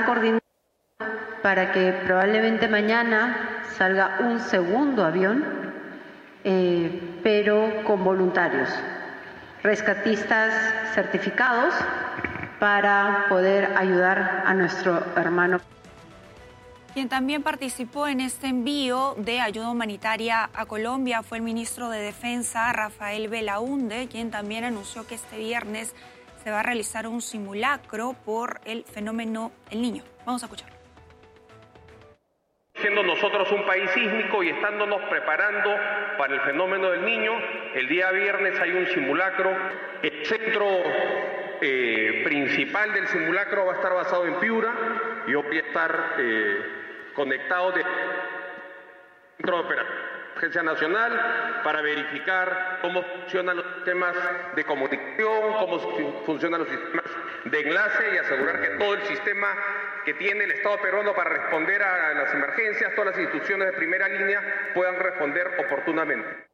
están coordinando para que probablemente mañana salga un segundo avión, pero con voluntarios, rescatistas certificados para poder ayudar a nuestro hermano. Quien también participó en este envío de ayuda humanitaria a Colombia fue el ministro de Defensa, Rafael Belaúnde, quien también anunció que este viernes se va a realizar un simulacro por el fenómeno El Niño. Vamos a escuchar. Siendo nosotros un país sísmico y estándonos preparando para el fenómeno del Niño, el día viernes hay un simulacro. El centro principal del simulacro va a estar basado en Piura. Yo voy a estar conectado del Centro de Operaciones de Agencia Nacional para verificar cómo funcionan los sistemas de comunicación, cómo funcionan los sistemas de enlace y asegurar que todo el sistema que tiene el Estado peruano para responder a las emergencias, todas las instituciones de primera línea puedan responder oportunamente.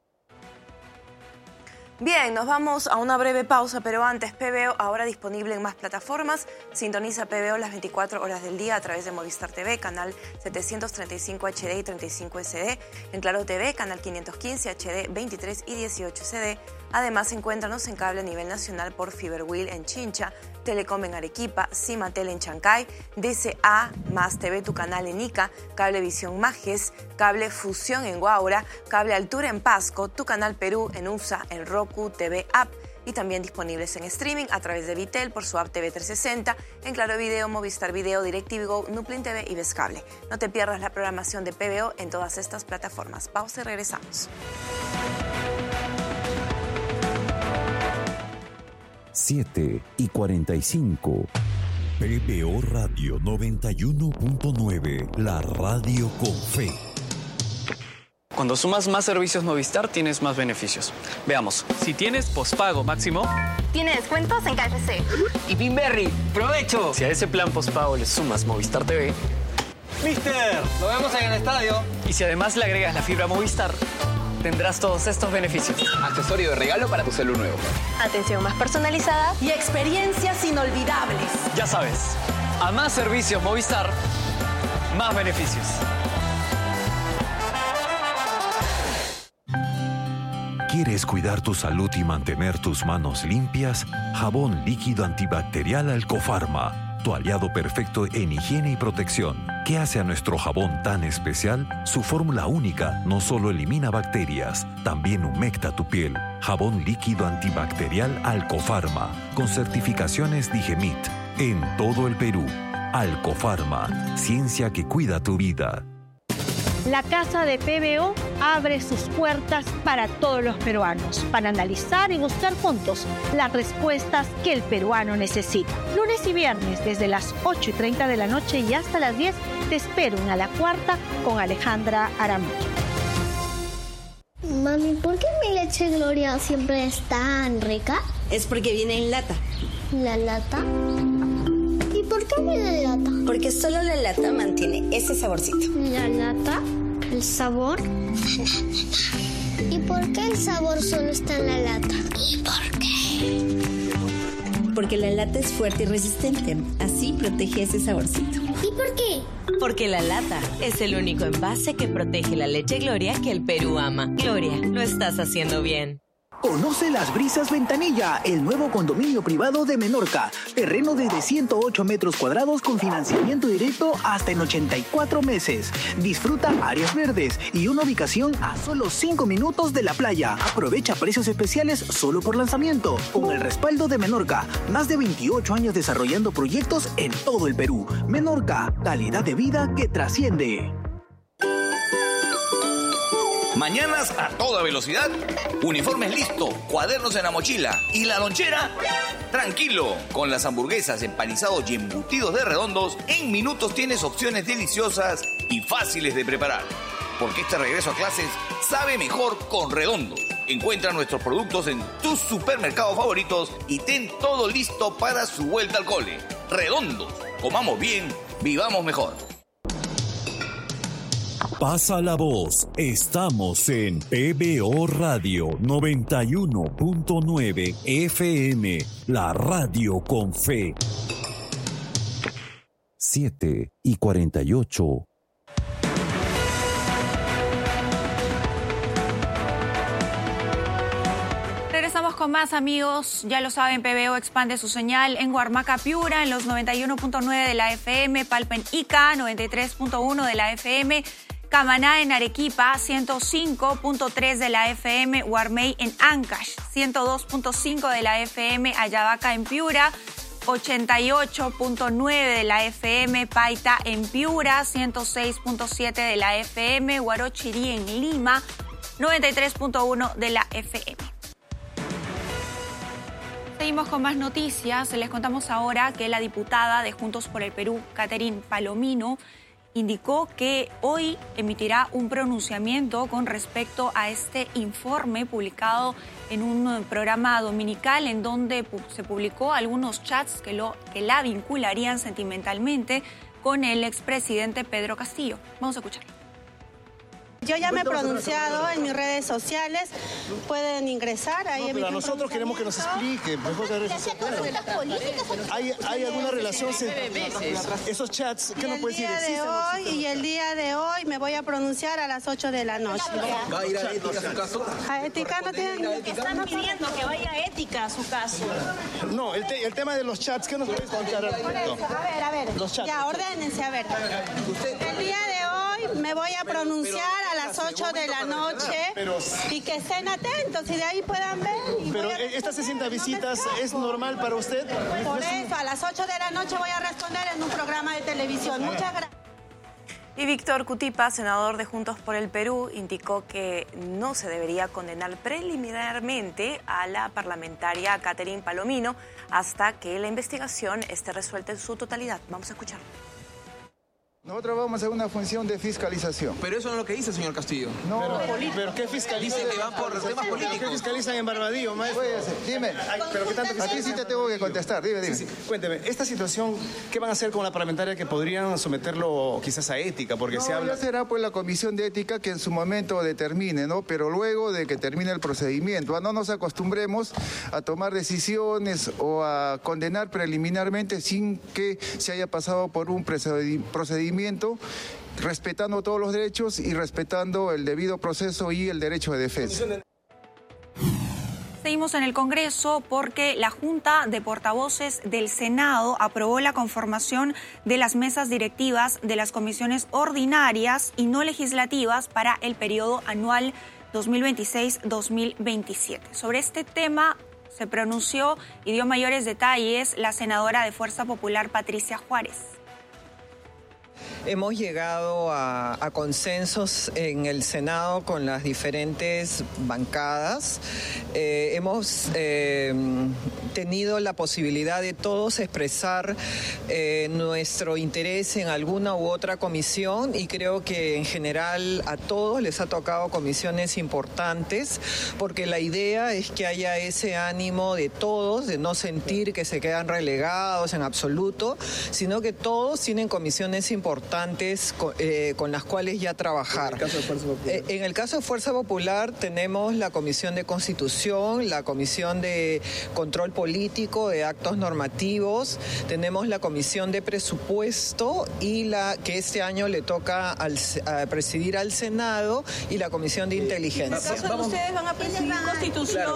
Bien, nos vamos a una breve pausa, pero antes, PBO ahora disponible en más plataformas. Sintoniza PBO las 24 horas del día a través de Movistar TV, canal 735 HD y 35 SD, en Claro TV, canal 515 HD, 23 y 18 CD. Además, encuéntranos en cable a nivel nacional por Fiberwheel en Chincha, Telecom en Arequipa, Cimatel en Chancay, DCA más TV, tu canal en Ica, Cablevisión Majes, Cable Fusión en Guaura, Cable Altura en Pasco, tu canal Perú en USA, en Roku TV App, y también disponibles en streaming a través de Vitel por su app TV 360, en Claro Video, Movistar Video, DirecTV Go, Nuplin TV y Vescable. No te pierdas la programación de PBO en todas estas plataformas. Pausa y regresamos. 7:45. PBO Radio 91.9, la radio con fe. Cuando sumas más servicios Movistar, tienes más beneficios. Veamos. Si tienes pospago máximo, tiene descuentos en KFC. Y Pinberry, ¡provecho! Si a ese plan pospago le sumas Movistar TV, ¡Mister! ¡Lo vemos en el estadio! Y si además le agregas la fibra Movistar, tendrás todos estos beneficios. Accesorio de regalo para tu celu nuevo. Atención más personalizada y experiencias inolvidables. Ya sabes, a más servicios Movistar, más beneficios. ¿Quieres cuidar tu salud y mantener tus manos limpias? Jabón líquido antibacterial Alcofarma, tu aliado perfecto en higiene y protección. ¿Qué hace a nuestro jabón tan especial? Su fórmula única no solo elimina bacterias, también humecta tu piel. Jabón líquido antibacterial Alcofarma, con certificaciones Digemit, en todo el Perú. Alcofarma, ciencia que cuida tu vida. La Casa de PBO abre sus puertas para todos los peruanos, para analizar y buscar juntos las respuestas que el peruano necesita. Lunes y viernes, desde las 8:30 de la noche y hasta las 10, te espero en A la Cuarta con Alejandra Aramillo. Mami, ¿por qué mi leche Gloria siempre es tan rica? Es porque viene en lata. ¿La lata? ¿Y por qué viene en lata? Porque solo la lata mantiene ese saborcito. ¿La lata? ¿El sabor? ¿Y por qué el sabor solo está en la lata? ¿Y por qué? Porque la lata es fuerte y resistente. Así protege ese saborcito. ¿Y por qué? Porque la lata es el único envase que protege la leche Gloria que el Perú ama. Gloria, lo estás haciendo bien. Conoce Las Brisas Ventanilla, el nuevo condominio privado de Menorca. Terreno desde 108 metros cuadrados con financiamiento directo hasta en 84 meses. Disfruta áreas verdes y una ubicación a solo 5 minutos de la playa. Aprovecha precios especiales solo por lanzamiento. Con el respaldo de Menorca, más de 28 años desarrollando proyectos en todo el Perú. Menorca, calidad de vida que trasciende. Mañanas a toda velocidad, uniformes listo, cuadernos en la mochila y la lonchera. Tranquilo, con las hamburguesas, empanizados y embutidos de Redondos, en minutos tienes opciones deliciosas y fáciles de preparar. Porque este regreso a clases sabe mejor con Redondos. Encuentra nuestros productos en tus supermercados favoritos y ten todo listo para su vuelta al cole. Redondos, comamos bien, vivamos mejor. Pasa la voz, estamos en PBO Radio 91.9 FM, la radio con fe. 7:48. Regresamos con más, amigos. Ya lo saben, PBO expande su señal en Huarmaca, Piura, en los 91.9 de la FM, Palpa en Ica, 93.1 de la FM, Camaná en Arequipa, 105.3 de la FM, Huarmey en Ancash, 102.5 de la FM, Ayabaca en Piura, 88.9 de la FM, Paita en Piura, 106.7 de la FM, Huarochirí en Lima, 93.1 de la FM. Seguimos con más noticias. Les contamos ahora que la diputada de Juntos por el Perú, Catherine Palomino, indicó que hoy emitirá un pronunciamiento con respecto a este informe publicado en un programa dominical en donde se publicó algunos chats que la vincularían sentimentalmente con el expresidente Pedro Castillo. Vamos a escucharlo. Yo ya me he pronunciado en mis redes sociales, pueden ingresar ahí. No, pero nosotros queremos que nos explique. ¿Hay alguna relación? Esos chats, ¿qué nos puedes decir? Y el día de hoy me voy a pronunciar a las 8 de la noche. ¿Va a ir a ética a su caso? A ética no tienen... Que están pidiendo que vaya a ética a su caso. No, el tema de los chats, ¿qué nos puedes contar? A ver, ya ordénense, a ver. El día de hoy me voy a pronunciar a las 8 de la noche y que estén atentos y de ahí puedan ver. Pero estas 60 visitas es normal para usted. Por eso, a las 8 de la noche voy a responder en un programa de televisión. Muchas gracias. Y Víctor Cutipa, senador de Juntos por el Perú, indicó que no se debería condenar preliminarmente a la parlamentaria Catherine Palomino hasta que la investigación esté resuelta en su totalidad. Vamos a escucharlo. Nosotros vamos a hacer una función de fiscalización. Pero eso no es lo que dice, señor Castillo. No, pero ¿qué fiscalizan? Dice que van por temas políticos. ¿Qué fiscalizan en Barbadillo, maestro? Dime. Pero ¿qué tanto? A ti sí te tengo que contestar, dime. Sí. Cuénteme, esta situación, ¿qué van a hacer con la parlamentaria que podrían someterlo quizás a ética? Porque se habla... ya será pues la comisión de ética que en su momento determine, ¿no? Pero luego de que termine el procedimiento, no nos acostumbremos a tomar decisiones o a condenar preliminarmente sin que se haya pasado por un procedimiento, respetando todos los derechos y respetando el debido proceso y el derecho de defensa. Seguimos en el Congreso porque la Junta de Portavoces del Senado aprobó la conformación de las mesas directivas de las comisiones ordinarias y no legislativas para el periodo anual 2026-2027. Sobre este tema se pronunció y dio mayores detalles la senadora de Fuerza Popular, Patricia Juárez. Hemos llegado a consensos en el Senado con las diferentes bancadas. Hemos tenido la posibilidad de todos expresar nuestro interés en alguna u otra comisión y creo que en general a todos les ha tocado comisiones importantes porque la idea es que haya ese ánimo de todos, de no sentir que se quedan relegados en absoluto, sino que todos tienen comisiones importantes con las cuales ya trabajar. En el caso de Fuerza Popular tenemos la Comisión de Constitución, la Comisión de Control Político, de Actos Normativos, tenemos la Comisión de Presupuesto y la que este año le toca a presidir al Senado y la Comisión de Inteligencia. Ustedes van a presidir Constitución.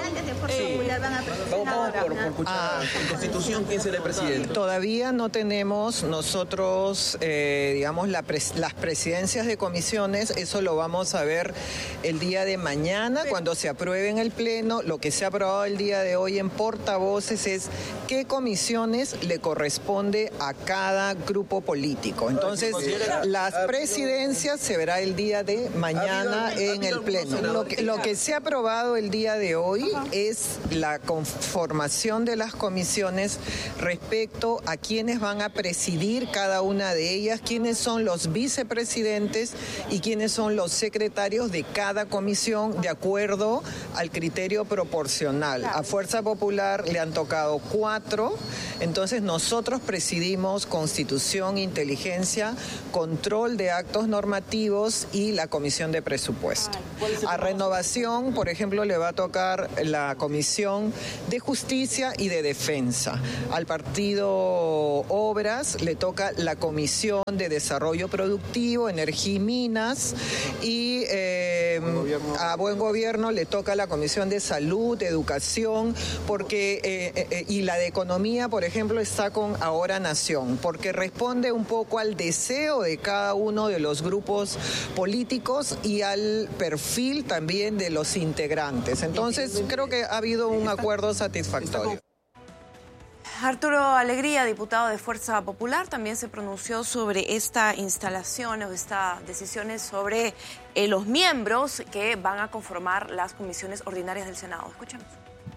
Vamos por escuchar. Constitución, ¿quién será el presidente? Todavía no tenemos nosotros, digamos, las presidencias de comisiones, eso lo vamos a ver el día de mañana cuando se apruebe en el Pleno. Lo que se ha aprobado el día de hoy en portavoces es qué comisiones le corresponde a cada grupo político. Entonces, las presidencias se verá el día de mañana en el Pleno. Lo que se ha aprobado el día de hoy es la conformación de las comisiones respecto a quiénes van a presidir cada una de ellas, quiénes son los vicepresidentes y quiénes son los secretarios de cada comisión de acuerdo al criterio proporcional. A Fuerza Popular le han tocado 4. Entonces nosotros presidimos Constitución, Inteligencia, Control de Actos Normativos y la Comisión de Presupuesto. A Renovación, por ejemplo, le va a tocar la Comisión de Justicia y de Defensa. Al Partido Obras le toca la Comisión de Desarrollo Productivo, Energía y Minas, y a Buen Gobierno le toca la Comisión de Salud, Educación, porque y la de Economía, por ejemplo, está con Ahora Nación, porque responde un poco al deseo de cada uno de los grupos políticos y al perfil también de los integrantes. Entonces, creo que ha habido un acuerdo satisfactorio. Arturo Alegría, diputado de Fuerza Popular, también se pronunció sobre esta instalación o estas decisiones sobre los miembros que van a conformar las comisiones ordinarias del Senado. Escuchemos.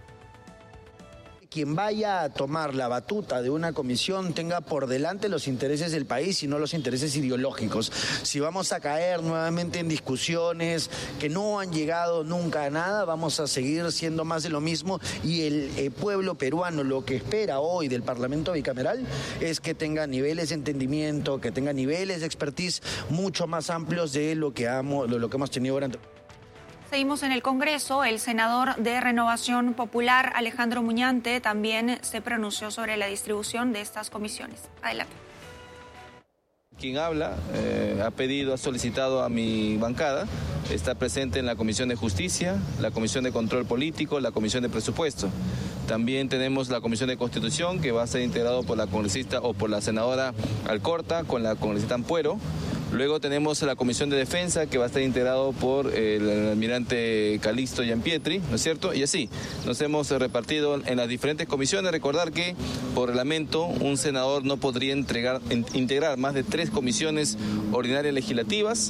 Quien vaya a tomar la batuta de una comisión tenga por delante los intereses del país y no los intereses ideológicos. Si vamos a caer nuevamente en discusiones que no han llegado nunca a nada, vamos a seguir siendo más de lo mismo, y el pueblo peruano lo que espera hoy del Parlamento bicameral es que tenga niveles de entendimiento, que tenga niveles de expertise mucho más amplios de lo que hemos tenido durante... Seguimos en el Congreso. El senador de Renovación Popular, Alejandro Muñante, también se pronunció sobre la distribución de estas comisiones. Adelante. Quien habla ha solicitado a mi bancada estar presente en la Comisión de Justicia, la Comisión de Control Político, la Comisión de Presupuesto. También tenemos la Comisión de Constitución, que va a ser integrado por la congresista o por la senadora Alcorta con la congresista Ampuero. Luego tenemos la Comisión de Defensa, que va a estar integrado por el almirante Calixto Gianpietri, ¿no es cierto? Y así, nos hemos repartido en las diferentes comisiones. Recordar que, por reglamento, un senador no podría integrar más de 3 comisiones ordinarias legislativas.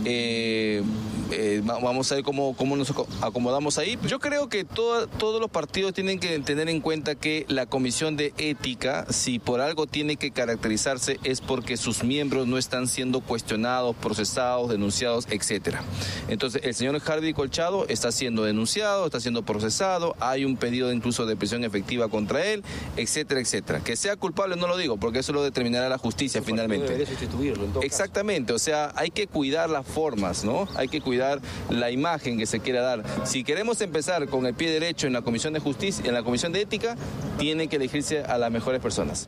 Vamos a ver cómo nos acomodamos ahí. Yo creo que todos los partidos tienen que tener en cuenta que la Comisión de Ética, si por algo tiene que caracterizarse, es porque sus miembros no están siendo cuestionados, procesados, denunciados, etcétera. Entonces, el señor Hardy Colchado está siendo denunciado, está siendo procesado, hay un pedido incluso de prisión efectiva contra él, etcétera, etcétera. Que sea culpable no lo digo, porque eso lo determinará la justicia finalmente. Debería sustituirlo, en todo Exactamente, caso. O sea, hay que cuidar las formas, ¿no? Hay que cuidar la imagen que se quiera dar. Si queremos empezar con el pie derecho en la Comisión de Justicia, en la Comisión de Ética, tienen que elegirse a las mejores personas.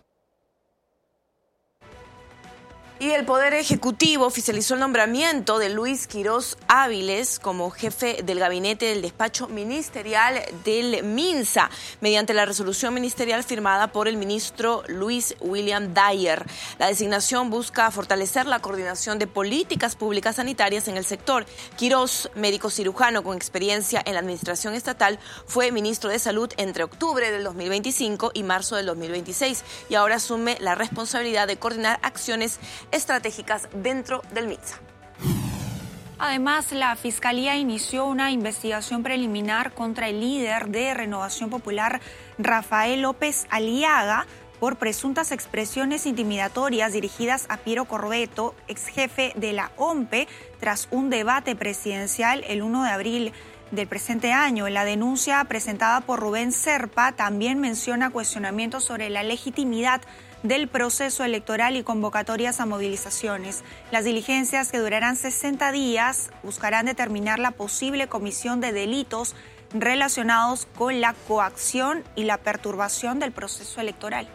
Y el Poder Ejecutivo oficializó el nombramiento de Luis Quirós Áviles como jefe del gabinete del despacho ministerial del MINSA, mediante la resolución ministerial firmada por el ministro Luis William Dyer. La designación busca fortalecer la coordinación de políticas públicas sanitarias en el sector. Quirós, médico cirujano con experiencia en la administración estatal, fue ministro de Salud entre octubre del 2025 y marzo del 2026 y ahora asume la responsabilidad de coordinar acciones estratégicas dentro del MINSA. Además, la Fiscalía inició una investigación preliminar contra el líder de Renovación Popular, Rafael López Aliaga, por presuntas expresiones intimidatorias dirigidas a Piero Corbeto, ex jefe de la OMPE, tras un debate presidencial el 1 de abril del presente año. La denuncia presentada por Rubén Serpa también menciona cuestionamientos sobre la legitimidad del proceso electoral y convocatorias a movilizaciones. Las diligencias, que durarán 60 días, buscarán determinar la posible comisión de delitos relacionados con la coacción y la perturbación del proceso electoral.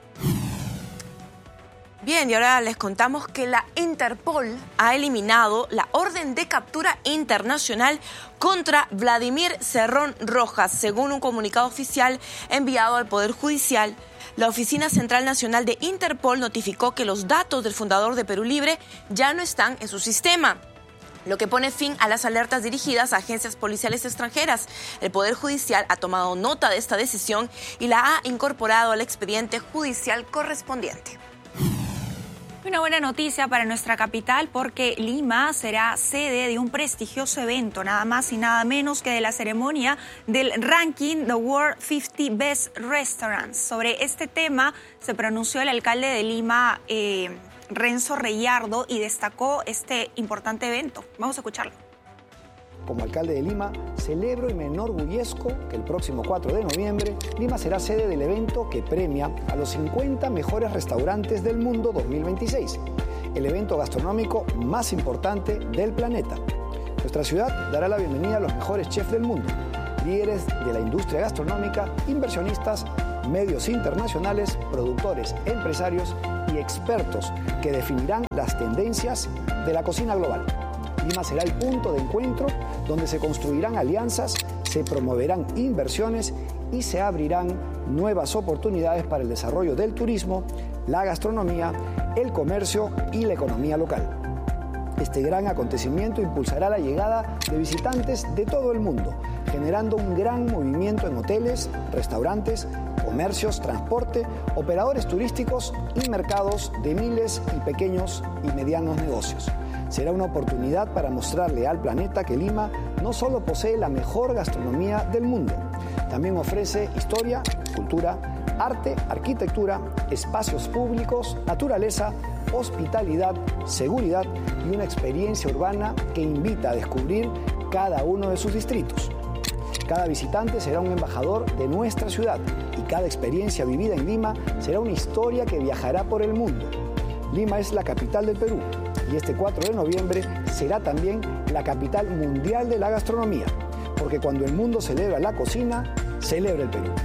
Bien, y ahora les contamos que la Interpol ha eliminado la orden de captura internacional contra Vladimir Cerrón Rojas, según un comunicado oficial enviado al Poder Judicial. La Oficina Central Nacional de Interpol notificó que los datos del fundador de Perú Libre ya no están en su sistema, lo que pone fin a las alertas dirigidas a agencias policiales extranjeras. El Poder Judicial ha tomado nota de esta decisión y la ha incorporado al expediente judicial correspondiente. Una buena noticia para nuestra capital, porque Lima será sede de un prestigioso evento, nada más y nada menos que de la ceremonia del ranking The World 50 Best Restaurants. Sobre este tema se pronunció el alcalde de Lima, Renzo Reyardo, y destacó este importante evento. Vamos a escucharlo. como alcalde de Lima, celebro y me enorgullezco que el próximo 4 de noviembre Lima será sede del evento que premia a los 50 mejores restaurantes del mundo 2026, el evento gastronómico más importante del planeta. Nuestra ciudad dará la bienvenida a los mejores chefs del mundo, líderes de la industria gastronómica, inversionistas, medios internacionales, productores, empresarios y expertos que definirán las tendencias de la cocina global. Lima será el punto de encuentro donde se construirán alianzas, se promoverán inversiones y se abrirán nuevas oportunidades para el desarrollo del turismo, la gastronomía, el comercio y la economía local. Este gran acontecimiento impulsará la llegada de visitantes de todo el mundo, generando un gran movimiento en hoteles, restaurantes, comercios, transporte, operadores turísticos y mercados de miles y pequeños y medianos negocios. Será una oportunidad para mostrarle al planeta que Lima no solo posee la mejor gastronomía del mundo, también ofrece historia, cultura, arte, arquitectura, espacios públicos, naturaleza, hospitalidad, seguridad y una experiencia urbana que invita a descubrir cada uno de sus distritos. Cada visitante será un embajador de nuestra ciudad y cada experiencia vivida en Lima será una historia que viajará por el mundo. Lima es la capital del Perú y este 4 de noviembre será también la capital mundial de la gastronomía, porque cuando el mundo celebra la cocina, celebra el Perú.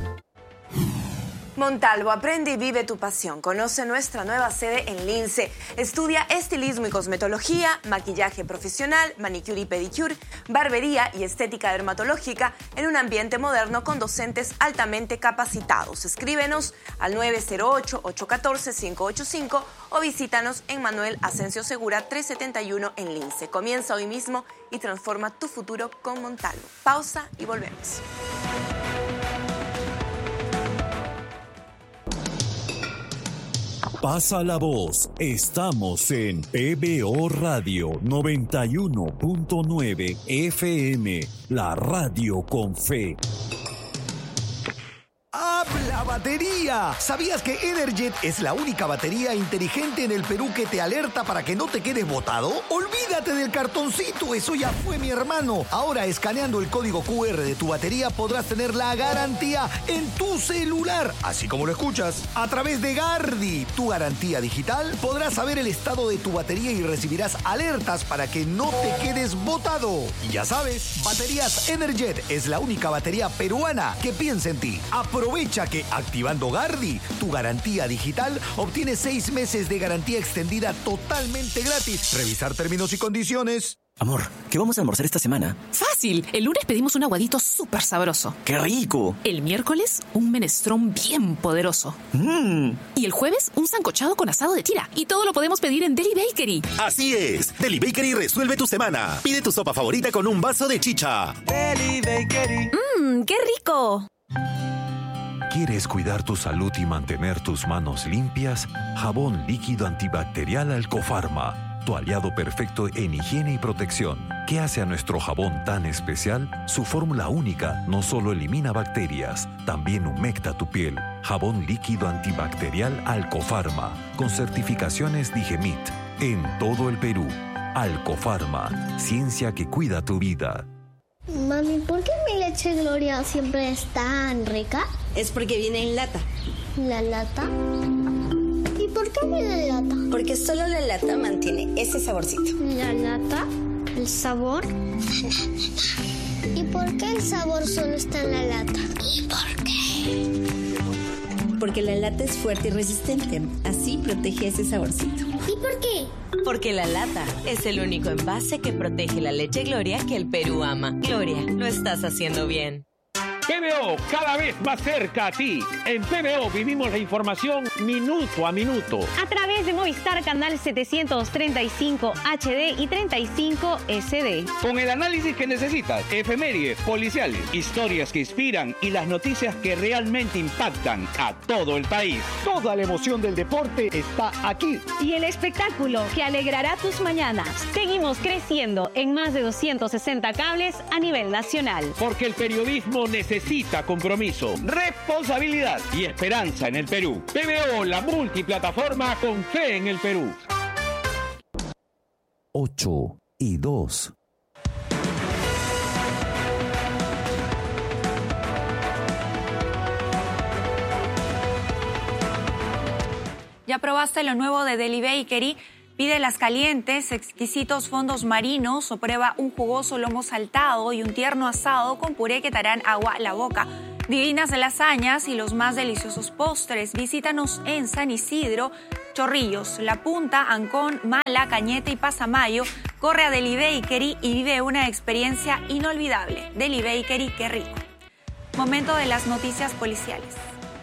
Montalvo, aprende y vive tu pasión. Conoce nuestra nueva sede en Lince. Estudia estilismo y cosmetología, maquillaje profesional, manicure y pedicure, barbería y estética dermatológica en un ambiente moderno con docentes altamente capacitados. Escríbenos al 908-814-585 o visítanos en Manuel Asensio Segura 371 en Lince. Comienza hoy mismo y transforma tu futuro con Montalvo. Pausa y volvemos. Pasa la voz. Estamos en PBO Radio 91.9 FM, la radio con fe. ¡Habla batería! ¿Sabías que Energet es la única batería inteligente en el Perú que te alerta para que no te quedes botado? Olvídate del cartoncito, eso ya fue, mi hermano. Ahora, escaneando el código QR de tu batería podrás tener la garantía en tu celular, así como lo escuchas. A través de Gardi, tu garantía digital, podrás saber el estado de tu batería y recibirás alertas para que no te quedes botado. Y ya sabes, Baterías Energet es la única batería peruana que piensa en ti. Aprovecha que activando Gardi, tu garantía digital, obtienes 6 meses de garantía extendida totalmente gratis. Revisar términos y condiciones. Amor, ¿qué vamos a almorzar esta semana? ¡Fácil! El lunes pedimos un aguadito súper sabroso. ¡Qué rico! El miércoles, un menestrón bien poderoso. Y el jueves, un sancochado con asado de tira. Y todo lo podemos pedir en Deli Bakery. Así es. Deli Bakery resuelve tu semana. Pide tu sopa favorita con un vaso de chicha. Deli Bakery. ¡Qué rico! ¿Quieres cuidar tu salud y mantener tus manos limpias? Jabón líquido antibacterial Alcofarma, tu aliado perfecto en higiene y protección. ¿Qué hace a nuestro jabón tan especial? Su fórmula única no solo elimina bacterias, también humecta tu piel. Jabón líquido antibacterial Alcofarma, con certificaciones Digemit, en todo el Perú. Alcofarma, ciencia que cuida tu vida. Mami, ¿por qué mi leche Gloria siempre es tan rica? Es porque viene en lata. ¿La lata? ¿Y por qué viene en lata? Porque solo la lata mantiene ese saborcito. ¿La lata? ¿El sabor? ¿Y por qué el sabor solo está en la lata? ¿Y por qué? Porque la lata es fuerte y resistente. Así protege ese saborcito. ¿Y por qué? Porque la lata es el único envase que protege la leche Gloria que el Perú ama. Gloria, lo estás haciendo bien. PBO, cada vez más cerca a ti. En PBO vivimos la información minuto a minuto. A través de Movistar Canal 735 HD y 35 SD. Con el análisis que necesitas, efemérides, policiales, historias que inspiran y las noticias que realmente impactan a todo el país. Toda la emoción del deporte está aquí. Y el espectáculo que alegrará tus mañanas. Seguimos creciendo en más de 260 cables a nivel nacional. Porque el periodismo necesita compromiso, responsabilidad y esperanza en el Perú. PBO, la multiplataforma con fe en el Perú. 8 y 2. ¿Ya probaste lo nuevo de Deli Bakery? Pide las calientes, exquisitos fondos marinos o prueba un jugoso lomo saltado y un tierno asado con puré que te harán agua a la boca. Divinas lasañas y los más deliciosos postres. Visítanos en San Isidro, Chorrillos, La Punta, Ancón, Mala, Cañete y Pasamayo. Corre a Deli Bakery y vive una experiencia inolvidable. Deli Bakery, qué rico. Momento de las noticias policiales.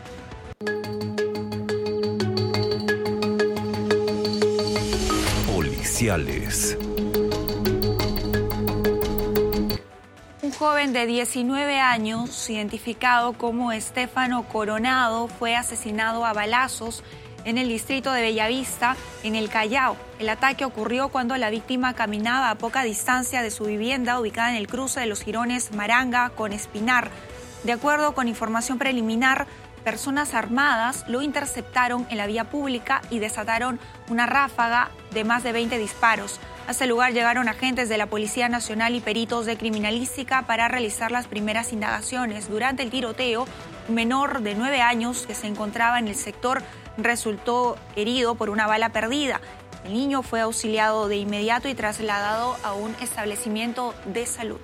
Un joven de 19 años, identificado como Estefano Coronado, fue asesinado a balazos en el distrito de Bellavista, en el Callao. El ataque ocurrió cuando la víctima caminaba a poca distancia de su vivienda, ubicada en el cruce de los jirones Maranga con Espinar. De acuerdo con información preliminar, personas armadas lo interceptaron en la vía pública y desataron una ráfaga de más de 20 disparos. A este lugar llegaron agentes de la Policía Nacional y peritos de criminalística para realizar las primeras indagaciones. Durante el tiroteo, un menor de 9 años que se encontraba en el sector resultó herido por una bala perdida. El niño fue auxiliado de inmediato y trasladado a un establecimiento de salud.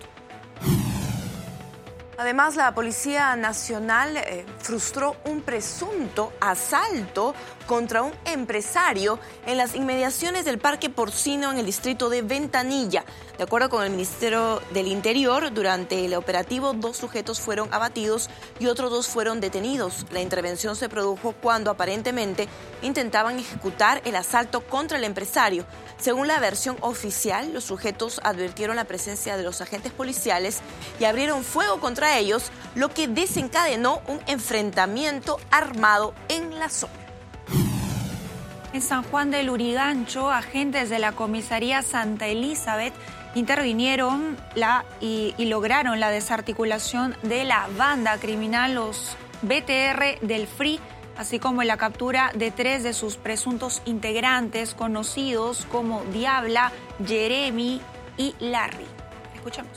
Además, la Policía Nacional frustró un presunto asalto contra un empresario en las inmediaciones del Parque Porcino en el distrito de Ventanilla. De acuerdo con el Ministerio del Interior, durante el operativo 2 sujetos fueron abatidos y otros 2 fueron detenidos. La intervención se produjo cuando aparentemente intentaban ejecutar el asalto contra el empresario. Según la versión oficial, los sujetos advirtieron la presencia de los agentes policiales y abrieron fuego contra ellos, lo que desencadenó un enfrentamiento armado en la zona. En San Juan del Lurigancho, agentes de la comisaría Santa Elizabeth intervinieron y lograron la desarticulación de la banda criminal, los BTR del FRI, así como la captura de 3 de sus presuntos integrantes conocidos como Diabla, Jeremy y Larry. Escuchamos.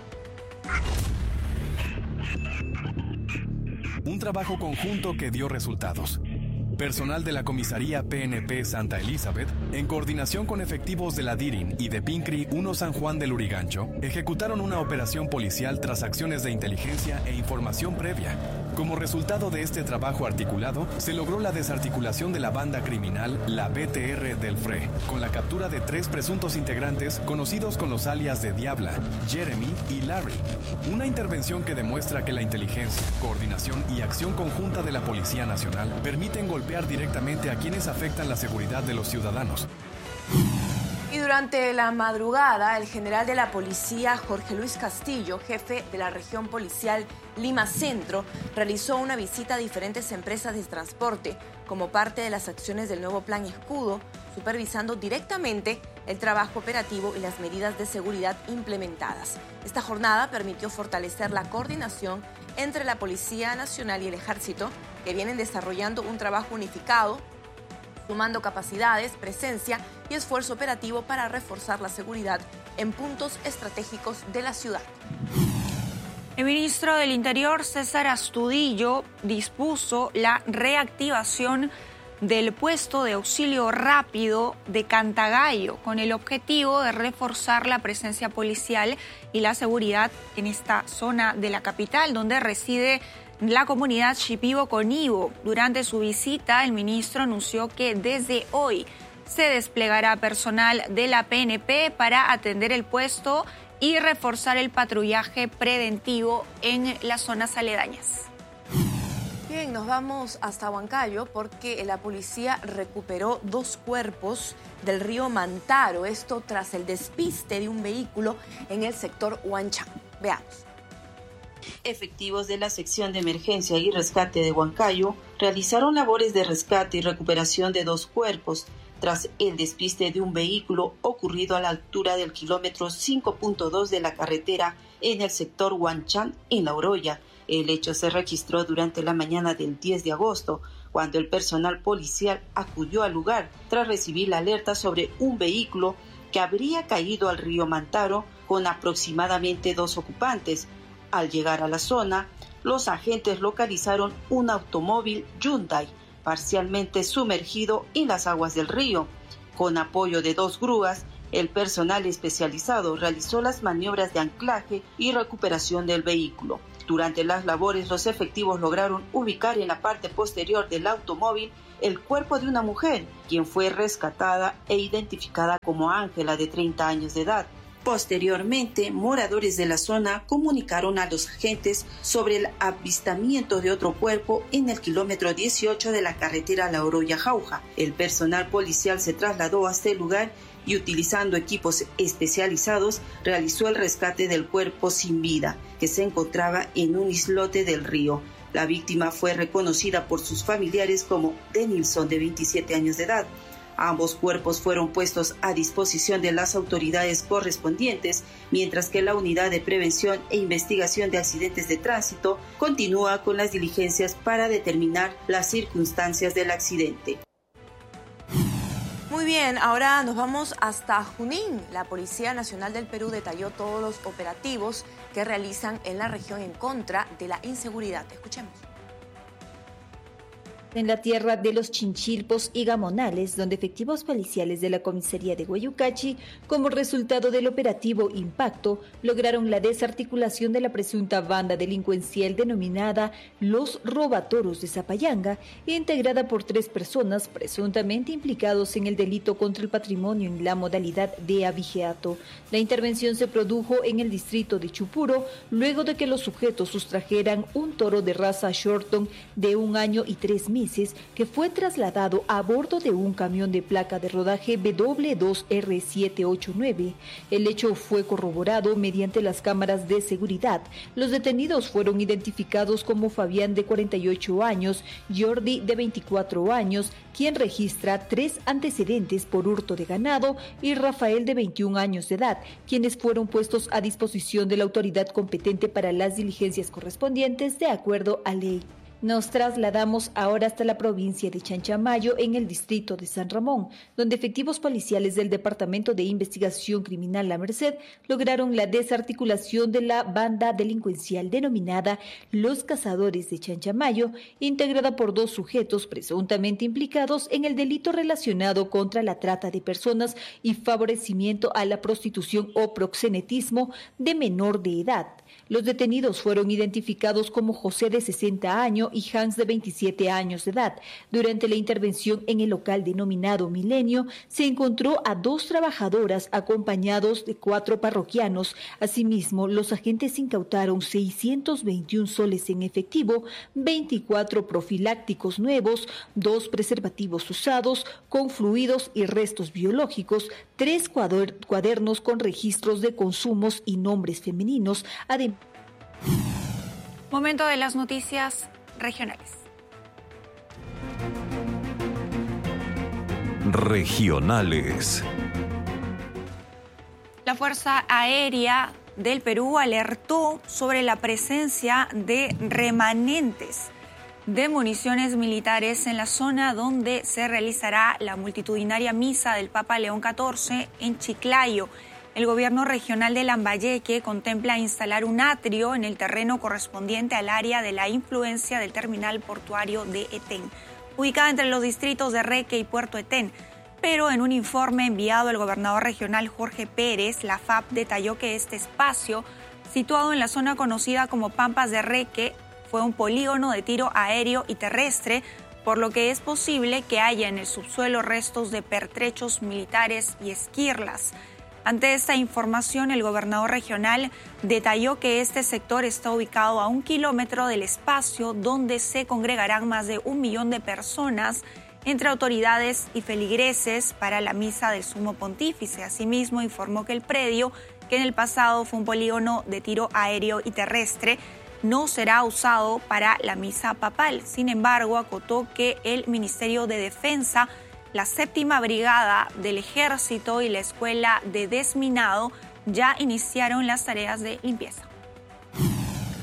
Un trabajo conjunto que dio resultados. Personal de la comisaría PNP Santa Elizabeth, en coordinación con efectivos de la DIRIN y de PINCRI 1 San Juan del Lurigancho, ejecutaron una operación policial tras acciones de inteligencia e información previa. Como resultado de este trabajo articulado, se logró la desarticulación de la banda criminal, la BTR del FRE, con la captura de 3 presuntos integrantes conocidos con los alias de Diabla, Jeremy y Larry. Una intervención que demuestra que la inteligencia, coordinación y acción conjunta de la Policía Nacional permiten golpear directamente a quienes afectan la seguridad de los ciudadanos. Y durante la madrugada, el general de la policía, Jorge Luis Castillo, jefe de la región policial Lima Centro, realizó una visita a diferentes empresas de transporte como parte de las acciones del nuevo Plan Escudo, supervisando directamente el trabajo operativo y las medidas de seguridad implementadas. Esta jornada permitió fortalecer la coordinación entre la Policía Nacional y el Ejército, que vienen desarrollando un trabajo unificado, sumando capacidades, presencia y esfuerzo operativo para reforzar la seguridad en puntos estratégicos de la ciudad. El ministro del Interior, César Astudillo, dispuso la reactivación del puesto de auxilio rápido de Cantagallo, con el objetivo de reforzar la presencia policial y la seguridad en esta zona de la capital, donde reside la comunidad Shipibo-Conibo. Durante su visita, el ministro anunció que desde hoy se desplegará personal de la PNP para atender el puesto y reforzar el patrullaje preventivo en las zonas aledañas. Bien, nos vamos hasta Huancayo porque la policía recuperó 2 cuerpos del río Mantaro, esto tras el despiste de un vehículo en el sector Huanchán. Veamos. Efectivos de la sección de emergencia y rescate de Huancayo realizaron labores de rescate y recuperación de 2 cuerpos tras el despiste de un vehículo ocurrido a la altura del kilómetro 5.2 de la carretera en el sector Huanchán, en La Oroya. El hecho se registró durante la mañana del 10 de agosto, cuando el personal policial acudió al lugar tras recibir la alerta sobre un vehículo que habría caído al río Mantaro con aproximadamente 2 ocupantes. Al llegar a la zona, los agentes localizaron un automóvil Hyundai parcialmente sumergido en las aguas del río. Con apoyo de 2 grúas, el personal especializado realizó las maniobras de anclaje y recuperación del vehículo. Durante las labores, los efectivos lograron ubicar en la parte posterior del automóvil el cuerpo de una mujer, quien fue rescatada e identificada como Ángela, de 30 años de edad. Posteriormente, moradores de la zona comunicaron a los agentes sobre el avistamiento de otro cuerpo en el kilómetro 18 de la carretera La Oroya-Jauja. El personal policial se trasladó hasta el lugar y, utilizando equipos especializados, realizó el rescate del cuerpo sin vida, que se encontraba en un islote del río. La víctima fue reconocida por sus familiares como Denilson, de 27 años de edad. Ambos cuerpos fueron puestos a disposición de las autoridades correspondientes, mientras que la Unidad de Prevención e Investigación de Accidentes de Tránsito continúa con las diligencias para determinar las circunstancias del accidente. Muy bien, ahora nos vamos hasta Junín. La Policía Nacional del Perú detalló todos los operativos que realizan en la región en contra de la inseguridad. Escuchemos. En la tierra de los Chinchilpos y Gamonales, donde efectivos policiales de la comisaría de Guayucachi, como resultado del operativo Impacto, lograron la desarticulación de la presunta banda delincuencial denominada Los Robatoros de Zapayanga, integrada por 3 personas presuntamente implicados en el delito contra el patrimonio en la modalidad de abigeato. La intervención se produjo en el distrito de Chupuro, luego de que los sujetos sustrajeran un toro de raza Shorton de 1 año y 3 meses, que fue trasladado a bordo de un camión de placa de rodaje W2R789. El hecho fue corroborado mediante las cámaras de seguridad. Los detenidos fueron identificados como Fabián, de 48 años, Jordi, de 24 años, quien registra 3 antecedentes por hurto de ganado, y Rafael, de 21 años de edad, quienes fueron puestos a disposición de la autoridad competente para las diligencias correspondientes de acuerdo a ley. Nos trasladamos ahora hasta la provincia de Chanchamayo, en el distrito de San Ramón, donde efectivos policiales del Departamento de Investigación Criminal La Merced lograron la desarticulación de la banda delincuencial denominada Los Cazadores de Chanchamayo, integrada por 2 sujetos presuntamente implicados en el delito relacionado contra la trata de personas y favorecimiento a la prostitución o proxenetismo de menor de edad. Los detenidos fueron identificados como José, de 60 años, y Hans, de 27 años de edad. Durante la intervención en el local denominado Milenio, se encontró a 2 trabajadoras acompañados de 4 parroquianos. Asimismo, los agentes incautaron 621 soles en efectivo, 24 profilácticos nuevos, 2 preservativos usados con fluidos y restos biológicos, 3 cuadernos con registros de consumos y nombres femeninos. Momento de las noticias regionales. Regionales. La Fuerza Aérea del Perú alertó sobre la presencia de remanentes de municiones militares en la zona donde se realizará la multitudinaria misa del Papa León XIV en Chiclayo. El gobierno regional de Lambayeque contempla instalar un atrio en el terreno correspondiente al área de la influencia del terminal portuario de Etén, ubicada entre los distritos de Reque y Puerto Etén. Pero en un informe enviado al gobernador regional Jorge Pérez, la FAP detalló que este espacio, situado en la zona conocida como Pampas de Reque, fue un polígono de tiro aéreo y terrestre, por lo que es posible que haya en el subsuelo restos de pertrechos militares y esquirlas. Ante esta información, el gobernador regional detalló que este sector está ubicado a 1 kilómetro del espacio donde se congregarán más de 1 millón de personas, entre autoridades y feligreses, para la misa del Sumo Pontífice. Asimismo, informó que el predio, que en el pasado fue un polígono de tiro aéreo y terrestre, no será usado para la misa papal. Sin embargo, acotó que el Ministerio de Defensa, la 7ª Brigada del Ejército y la Escuela de Desminado ya iniciaron las tareas de limpieza.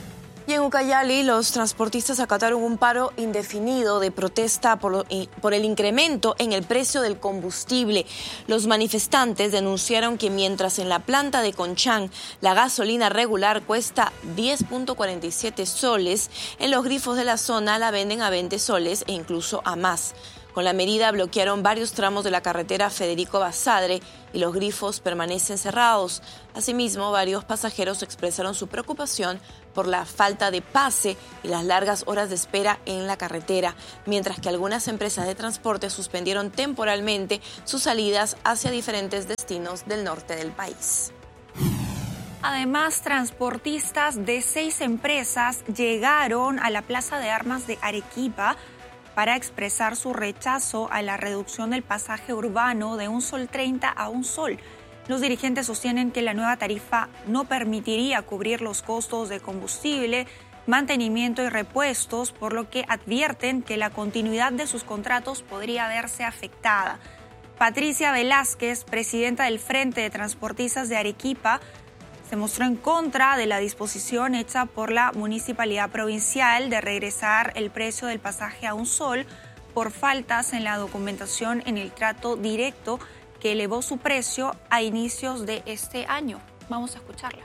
Y en Ucayali, los transportistas acataron un paro indefinido de protesta por el incremento en el precio del combustible. Los manifestantes denunciaron que mientras en la planta de Conchán la gasolina regular cuesta 10.47 soles, en los grifos de la zona la venden a 20 soles e incluso a más. Con la medida bloquearon varios tramos de la carretera Federico Basadre y los grifos permanecen cerrados. Asimismo, varios pasajeros expresaron su preocupación por la falta de pase y las largas horas de espera en la carretera, mientras que algunas empresas de transporte suspendieron temporalmente sus salidas hacia diferentes destinos del norte del país. Además, transportistas de 6 empresas llegaron a la Plaza de Armas de Arequipa para expresar su rechazo a la reducción del pasaje urbano de 1 sol 30 a 1 sol. Los dirigentes sostienen que la nueva tarifa no permitiría cubrir los costos de combustible, mantenimiento y repuestos, por lo que advierten que la continuidad de sus contratos podría verse afectada. Patricia Velázquez, presidenta del Frente de Transportistas de Arequipa, se mostró en contra de la disposición hecha por la Municipalidad Provincial de regresar el precio del pasaje a 1 sol por faltas en la documentación en el trato directo que elevó su precio a inicios de este año. Vamos a escucharla.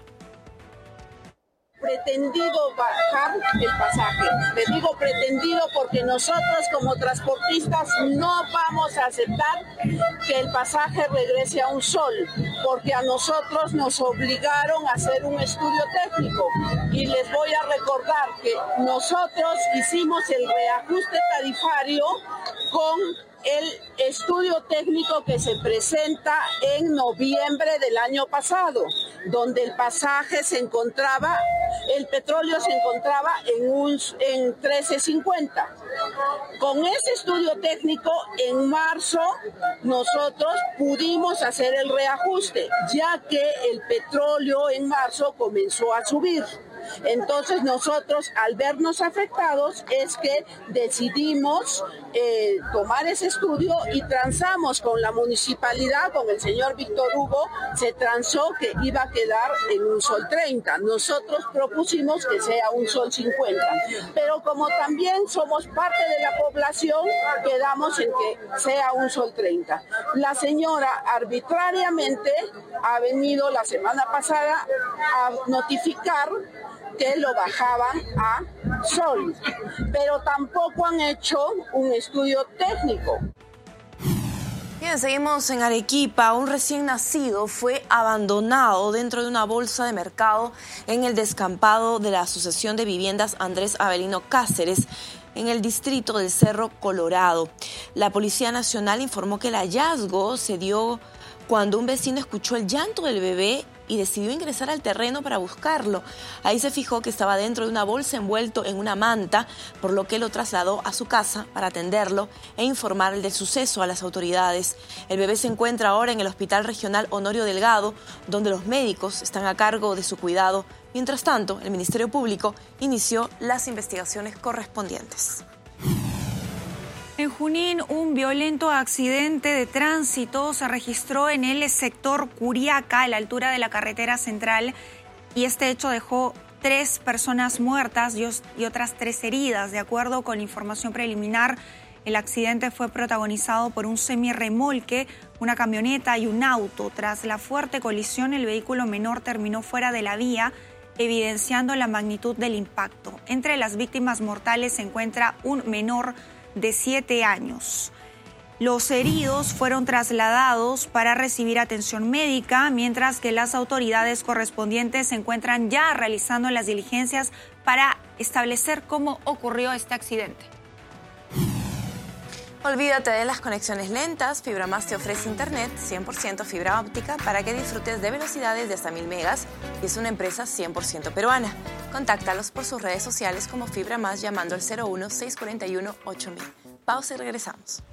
Pretendido bajar el pasaje. Le digo pretendido porque nosotros como transportistas no vamos a aceptar que el pasaje regrese a 1 sol, porque a nosotros nos obligaron a hacer un estudio técnico y les voy a recordar que nosotros hicimos el reajuste tarifario con el estudio técnico que se presenta en noviembre del año pasado, donde el pasaje se encontraba, el petróleo se encontraba en 13.50. Con ese estudio técnico, en marzo, nosotros pudimos hacer el reajuste, ya que el petróleo en marzo comenzó a subir. Entonces nosotros, al vernos afectados, es que decidimos tomar ese estudio y transamos con la municipalidad, con el señor Víctor Hugo, se transó que iba a quedar en 1 sol 30. Nosotros propusimos que sea 1 sol 50. Pero como también somos parte de la población, quedamos en que sea 1 sol 30. La señora arbitrariamente ha venido la semana pasada a notificar que lo bajaban a sol, pero tampoco han hecho un estudio técnico. Bien, seguimos en Arequipa. Un recién nacido fue abandonado dentro de una bolsa de mercado en el descampado de la Asociación de Viviendas Andrés Avelino Cáceres, en el distrito del Cerro Colorado. La Policía Nacional informó que el hallazgo se dio cuando un vecino escuchó el llanto del bebé y decidió ingresar al terreno para buscarlo. Ahí se fijó que estaba dentro de una bolsa envuelto en una manta, por lo que lo trasladó a su casa para atenderlo e informar del suceso a las autoridades. El bebé se encuentra ahora en el Hospital Regional Honorio Delgado, donde los médicos están a cargo de su cuidado. Mientras tanto, el Ministerio Público inició las investigaciones correspondientes. En Junín, un violento accidente de tránsito se registró en el sector Curiaca, a la altura de la carretera central, y este hecho dejó 3 personas muertas y otras 3 heridas. De acuerdo con la información preliminar, el accidente fue protagonizado por un semirremolque, una camioneta y un auto. Tras la fuerte colisión, el vehículo menor terminó fuera de la vía, evidenciando la magnitud del impacto. Entre las víctimas mortales se encuentra un menor de 7 años. Los heridos fueron trasladados para recibir atención médica, mientras que las autoridades correspondientes se encuentran ya realizando las diligencias para establecer cómo ocurrió este accidente. Olvídate de las conexiones lentas. FibraMás te ofrece internet 100% fibra óptica para que disfrutes de velocidades de hasta 1000 megas y es una empresa 100% peruana. Contáctalos por sus redes sociales como FibraMás llamando al 01-641-8000. Pausa y regresamos.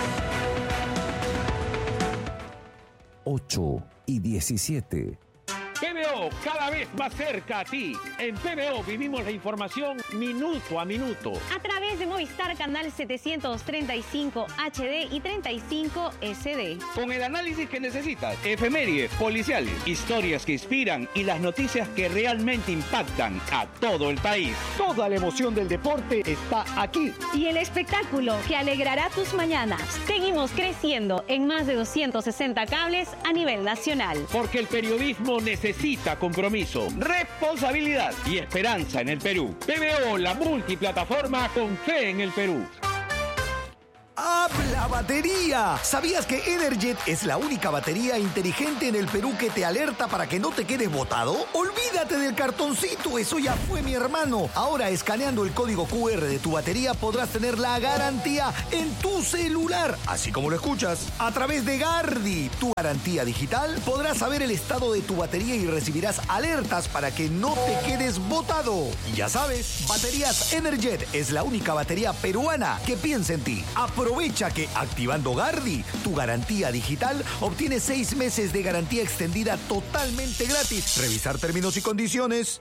8:17. PBO, cada vez más cerca a ti. En PBO vivimos la información minuto a minuto. A través de Movistar Canal 735 HD y 35 SD. Con el análisis que necesitas, efemérides, policiales, historias que inspiran y las noticias que realmente impactan a todo el país. Toda la emoción del deporte está aquí. Y el espectáculo que alegrará tus mañanas. Seguimos creciendo en más de 260 cables a nivel nacional. Porque el periodismo necesita compromiso, responsabilidad y esperanza en el Perú. PBO, la multiplataforma con fe en el Perú. ¡Habla batería! ¿Sabías que Energet es la única batería inteligente en el Perú que te alerta para que no te quedes botado? ¡Olvídate del cartoncito! ¡Eso ya fue, mi hermano! Ahora, escaneando el código QR de tu batería, podrás tener la garantía en tu celular. Así como lo escuchas. A través de Gardi, tu garantía digital, podrás saber el estado de tu batería y recibirás alertas para que no te quedes botado. Y ya sabes, Baterías Energet es la única batería peruana que piensa en ti. Aprovecha que activando Gardi, tu garantía digital, obtienes 6 meses de garantía extendida totalmente gratis. Revisar términos y condiciones.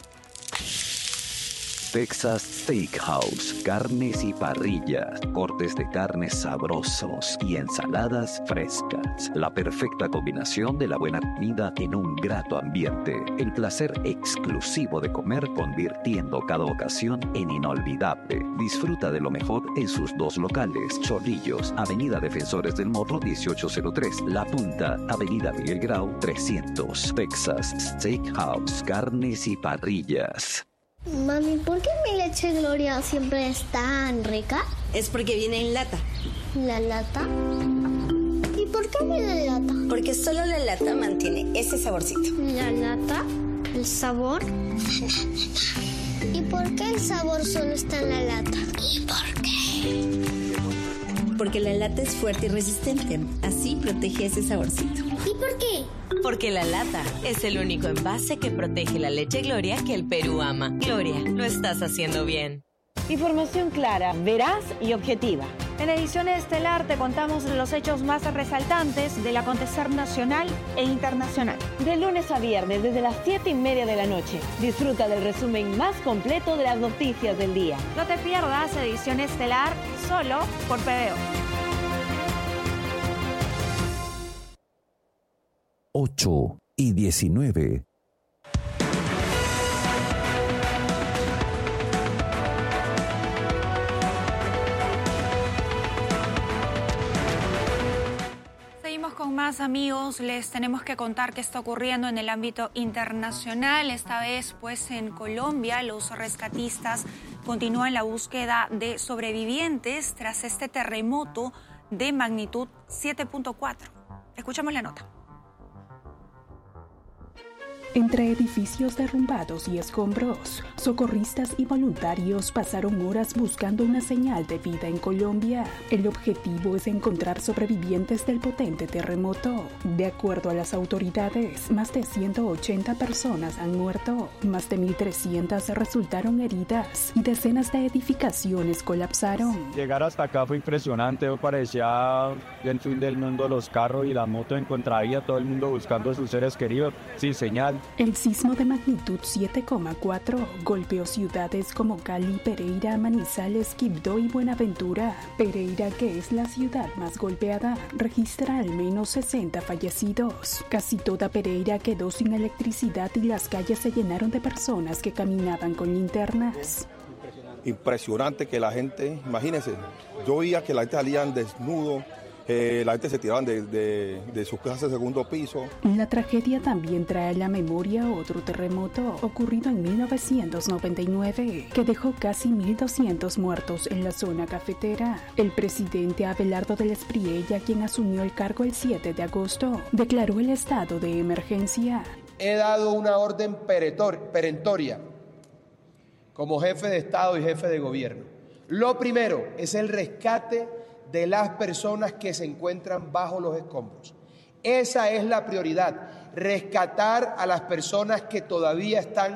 Texas Steakhouse, carnes y parrillas, cortes de carnes sabrosos y ensaladas frescas. La perfecta combinación de la buena comida en un grato ambiente. El placer exclusivo de comer, convirtiendo cada ocasión en inolvidable. Disfruta de lo mejor en sus 2 locales. Chorrillos, Avenida Defensores del Morro 1803. La Punta, Avenida Miguel Grau 300. Texas Steakhouse, carnes y parrillas. Mami, ¿por qué mi leche Gloria siempre es tan rica? Es porque viene en lata. ¿La lata? ¿Y por qué viene en lata? Porque solo la lata mantiene ese saborcito. ¿La lata? ¿El sabor? ¿Y por qué el sabor solo está en la lata? ¿Y por qué? Porque la lata es fuerte y resistente. Así protege ese saborcito. ¿Y por qué? Porque la lata es el único envase que protege la leche Gloria que el Perú ama. Gloria, lo estás haciendo bien. Información clara, veraz y objetiva. En edición estelar te contamos los hechos más resaltantes del acontecer nacional e internacional. De lunes a viernes, desde las 7:30 de la noche. Disfruta del resumen más completo de las noticias del día. No te pierdas edición estelar solo por PBO. 8:19. Seguimos con más, amigos. Les tenemos que contar qué está ocurriendo en el ámbito internacional. Esta vez, pues, en Colombia, los rescatistas continúan la búsqueda de sobrevivientes tras este terremoto de magnitud 7.4. Escuchamos la nota. Entre edificios derrumbados y escombros, socorristas y voluntarios pasaron horas buscando una señal de vida en Colombia. El objetivo es encontrar sobrevivientes del potente terremoto. De acuerdo a las autoridades, más de 180 personas han muerto, más de 1.300 resultaron heridas y decenas de edificaciones colapsaron. Llegar hasta acá fue impresionante, parecía el fin del mundo, los carros y la moto en contravía, todo el mundo buscando a sus seres queridos, sin señal. El sismo de magnitud 7,4 golpeó ciudades como Cali, Pereira, Manizales, Quibdó y Buenaventura. Pereira, que es la ciudad más golpeada, registra al menos 60 fallecidos. Casi toda Pereira quedó sin electricidad y las calles se llenaron de personas que caminaban con linternas. Impresionante que la gente, imagínense, yo veía que la gente salían desnudo. La gente se tiraban de sus casas de segundo piso. La tragedia también trae a la memoria otro terremoto ocurrido en 1999 que dejó casi 1.200 muertos en la zona cafetera. El presidente Abelardo del Espriella, quien asumió el cargo el 7 de agosto, declaró el estado de emergencia. He dado una orden perentoria como jefe de Estado y jefe de gobierno. Lo primero es el rescate de las personas que se encuentran bajo los escombros. Esa es la prioridad, rescatar a las personas que todavía están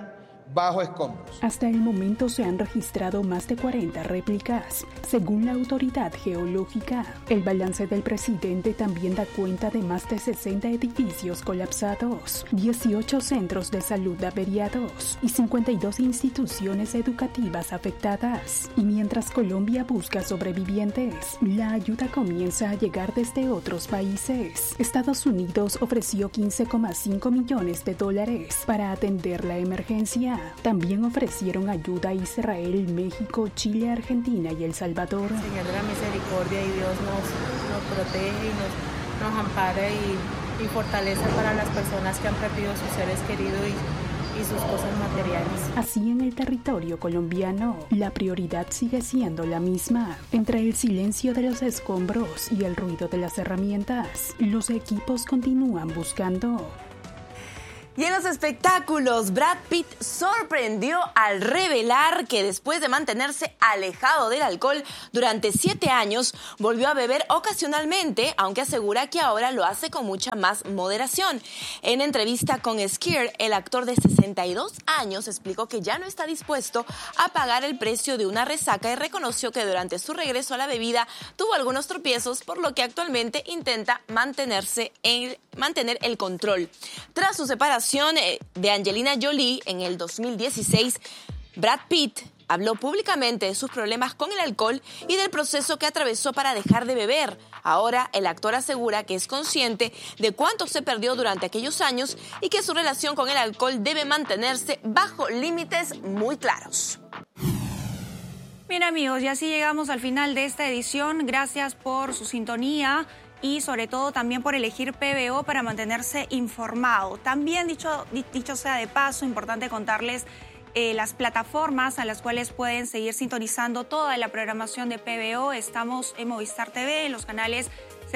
bajo escombros. Hasta el momento se han registrado más de 40 réplicas, según la autoridad geológica. El balance del presidente también da cuenta de más de 60 edificios colapsados, 18 centros de salud averiados y 52 instituciones educativas afectadas. Y mientras Colombia busca sobrevivientes, la ayuda comienza a llegar desde otros países. Estados Unidos ofreció $15,5 millones para atender la emergencia. También ofrecieron ayuda a Israel, México, Chile, Argentina y El Salvador. Señor de la misericordia y Dios nos protege y nos ampara y fortalece para las personas que han perdido sus seres queridos y sus cosas materiales. Así en el territorio colombiano, la prioridad sigue siendo la misma. Entre el silencio de los escombros y el ruido de las herramientas, los equipos continúan buscando. Y en los espectáculos, Brad Pitt sorprendió al revelar que después de mantenerse alejado del alcohol durante 7 años, volvió a beber ocasionalmente, aunque asegura que ahora lo hace con mucha más moderación. En entrevista con Esquire, el actor de 62 años explicó que ya no está dispuesto a pagar el precio de una resaca y reconoció que durante su regreso a la bebida tuvo algunos tropiezos, por lo que actualmente intenta mantener el control. Tras su separación de Angelina Jolie en el 2016, Brad Pitt habló públicamente de sus problemas con el alcohol y del proceso que atravesó para dejar de beber. Ahora, el actor asegura que es consciente de cuánto se perdió durante aquellos años y que su relación con el alcohol debe mantenerse bajo límites muy claros. Bien, amigos, y así llegamos al final de esta edición. Gracias por su sintonía y sobre todo también por elegir PBO para mantenerse informado. También, dicho sea de paso, importante contarles las plataformas a las cuales pueden seguir sintonizando toda la programación de PBO. Estamos en Movistar TV, en los canales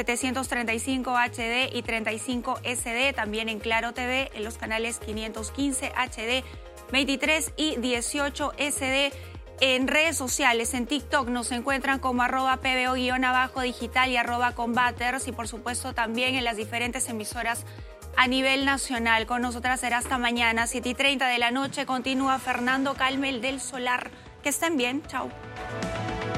735 HD y 35 SD, también en Claro TV, en los canales 515 HD, 23 y 18 SD. En redes sociales, en TikTok nos encuentran como @PBO_digital y @combaters, y por supuesto también en las diferentes emisoras a nivel nacional. Con nosotras será hasta mañana, 7:30 de la noche. Continúa Fernando Calmel del Solar. Que estén bien. Chao.